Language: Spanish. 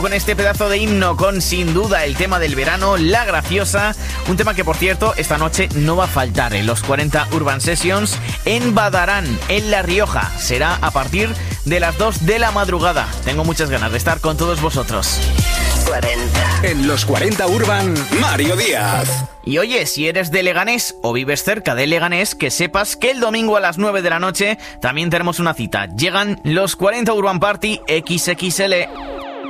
Con este pedazo de himno, con sin duda el tema del verano, La Graciosa, un tema que por cierto esta noche no va a faltar en los 40 Urban Sessions en Badarán, en La Rioja. Será a partir de las 2 de la madrugada. Tengo muchas ganas de estar con todos vosotros. 40. En los 40 Urban, Mario Díaz. Y oye, si eres de Leganés o vives cerca de Leganés, que sepas que el domingo a las 9 de la noche también tenemos una cita. Llegan los 40 Urban Party XXL.